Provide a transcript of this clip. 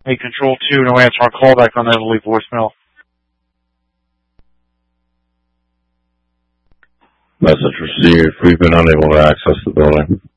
Hey, Control 2, no answer on callback on that. Leave voicemail. Message received. We've been unable to access the building.